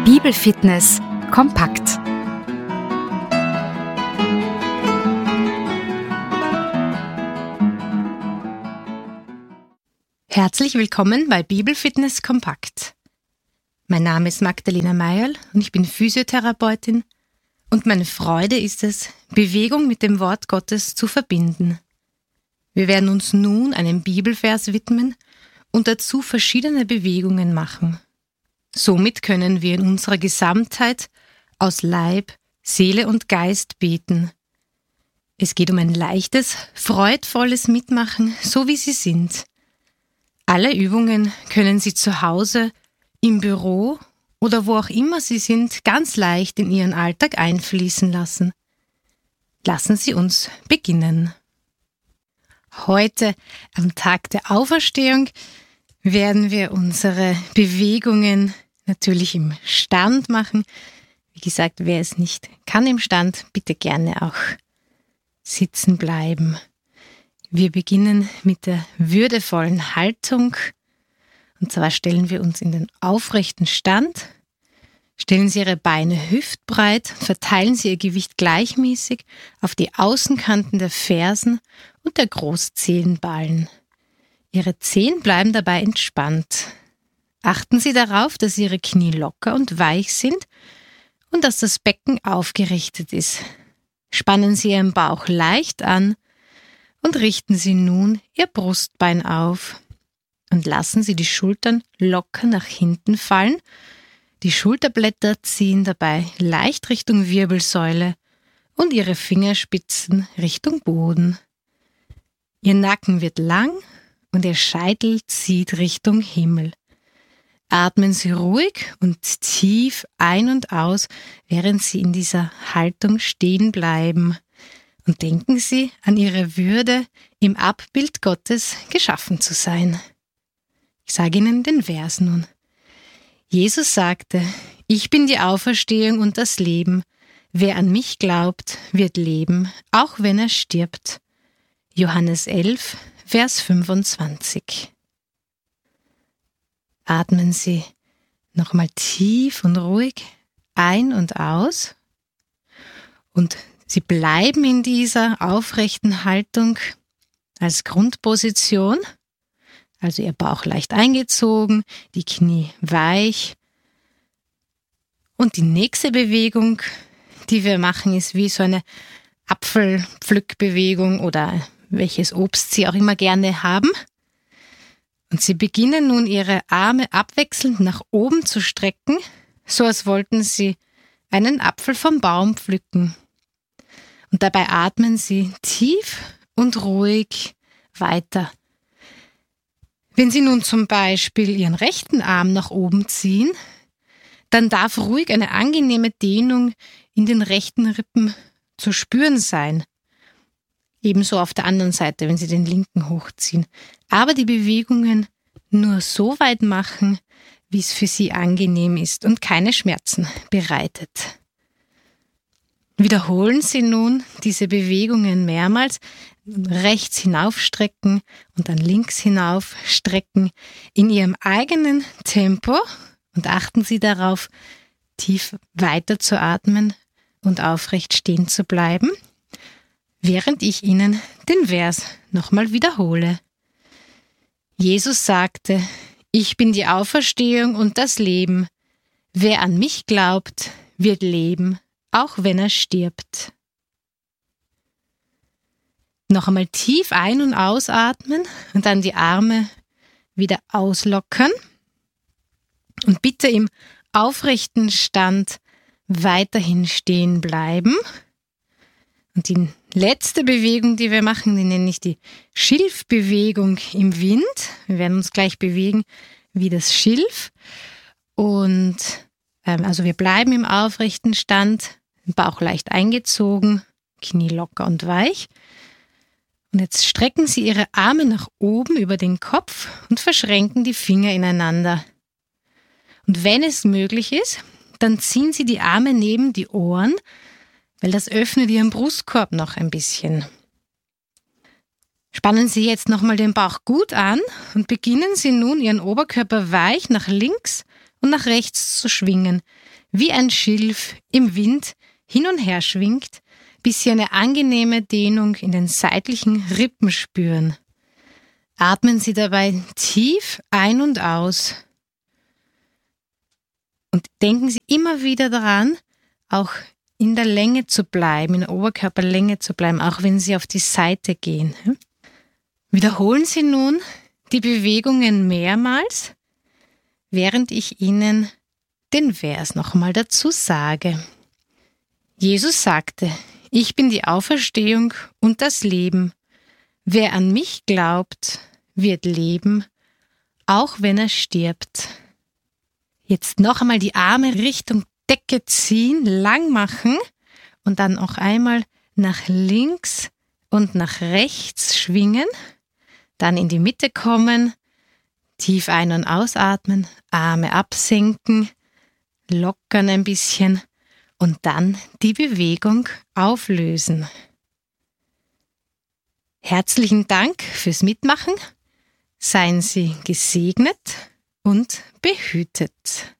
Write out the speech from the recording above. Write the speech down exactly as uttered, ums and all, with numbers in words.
Bibelfitness kompakt. Herzlich willkommen bei Bibelfitness kompakt. Mein Name ist Magdalena Meierl und ich bin Physiotherapeutin und meine Freude ist es, Bewegung mit dem Wort Gottes zu verbinden. Wir werden uns nun einem Bibelvers widmen und dazu verschiedene Bewegungen machen. Somit können wir in unserer Gesamtheit aus Leib, Seele und Geist beten. Es geht um ein leichtes, freudvolles Mitmachen, so wie Sie sind. Alle Übungen können Sie zu Hause, im Büro oder wo auch immer Sie sind, ganz leicht in Ihren Alltag einfließen lassen. Lassen Sie uns beginnen. Heute, am Tag der Auferstehung, werden wir unsere Bewegungen natürlich im Stand machen. Wie gesagt, wer es nicht kann im Stand, bitte gerne auch sitzen bleiben. Wir beginnen mit der würdevollen Haltung. Und zwar stellen wir uns in den aufrechten Stand. Stellen Sie Ihre Beine hüftbreit, verteilen Sie Ihr Gewicht gleichmäßig auf die Außenkanten der Fersen und der Großzehenballen. Ihre Zehen bleiben dabei entspannt. Achten Sie darauf, dass Ihre Knie locker und weich sind und dass das Becken aufgerichtet ist. Spannen Sie Ihren Bauch leicht an und richten Sie nun Ihr Brustbein auf und lassen Sie die Schultern locker nach hinten fallen. Die Schulterblätter ziehen dabei leicht Richtung Wirbelsäule und Ihre Fingerspitzen Richtung Boden. Ihr Nacken wird lang und Ihr Scheitel zieht Richtung Himmel. Atmen Sie ruhig und tief ein und aus, während Sie in dieser Haltung stehen bleiben. Und denken Sie an Ihre Würde, im Abbild Gottes geschaffen zu sein. Ich sage Ihnen den Vers nun. Jesus sagte, ich bin die Auferstehung und das Leben. Wer an mich glaubt, wird leben, auch wenn er stirbt. Johannes elf, Vers fünfundzwanzig. Atmen Sie nochmal tief und ruhig ein und aus und Sie bleiben in dieser aufrechten Haltung als Grundposition, also Ihr Bauch leicht eingezogen, die Knie weich. Und die nächste Bewegung, die wir machen, ist wie so eine Apfelpflückbewegung oder welches Obst Sie auch immer gerne haben. Und Sie beginnen nun Ihre Arme abwechselnd nach oben zu strecken, so als wollten Sie einen Apfel vom Baum pflücken. Und dabei atmen Sie tief und ruhig weiter. Wenn Sie nun zum Beispiel Ihren rechten Arm nach oben ziehen, dann darf ruhig eine angenehme Dehnung in den rechten Rippen zu spüren sein. Ebenso auf der anderen Seite, wenn Sie den linken hochziehen. Aber die Bewegungen nur so weit machen, wie es für Sie angenehm ist und keine Schmerzen bereitet. Wiederholen Sie nun diese Bewegungen mehrmals. Rechts hinaufstrecken und dann links hinaufstrecken in Ihrem eigenen Tempo und achten Sie darauf, tief weiter zu atmen und aufrecht stehen zu bleiben, während ich Ihnen den Vers nochmal wiederhole. Jesus sagte, ich bin die Auferstehung und das Leben. Wer an mich glaubt, wird leben, auch wenn er stirbt. Noch einmal tief ein- und ausatmen und dann die Arme wieder auslockern. Und bitte im aufrechten Stand weiterhin stehen bleiben. Und die letzte Bewegung, die wir machen, die nenne ich die Schilfbewegung im Wind. Wir werden uns gleich bewegen wie das Schilf. Und ähm, also wir bleiben im aufrechten Stand, Bauch leicht eingezogen, Knie locker und weich. Und jetzt strecken Sie Ihre Arme nach oben über den Kopf und verschränken die Finger ineinander. Und wenn es möglich ist, dann ziehen Sie die Arme neben die Ohren, weil das öffnet Ihren Brustkorb noch ein bisschen. Spannen Sie jetzt nochmal den Bauch gut an und beginnen Sie nun, Ihren Oberkörper weich nach links und nach rechts zu schwingen. wie ein Schilf im Wind hin und her schwingt, bis Sie eine angenehme Dehnung in den seitlichen Rippen spüren. Atmen Sie dabei tief ein und aus. Und denken Sie immer wieder daran, auch in der Länge zu bleiben, in der Oberkörperlänge zu bleiben, auch wenn Sie auf die Seite gehen. Wiederholen Sie nun die Bewegungen mehrmals, während ich Ihnen den Vers nochmal dazu sage. Jesus sagte: Ich bin die Auferstehung und das Leben. Wer an mich glaubt, wird leben, auch wenn er stirbt. Jetzt noch einmal die Arme Richtung Decke ziehen, lang machen und dann auch einmal nach links und nach rechts schwingen. Dann in die Mitte kommen, tief ein- und ausatmen, Arme absenken, lockern ein bisschen und dann die Bewegung auflösen. Herzlichen Dank fürs Mitmachen. Seien Sie gesegnet und behütet.